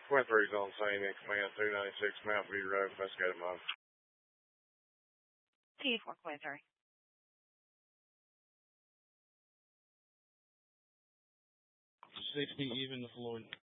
Quinn 3's on scene in command 296 Mount View Road, investigative mode. T4 Quinn 3. 60 even to Floyd.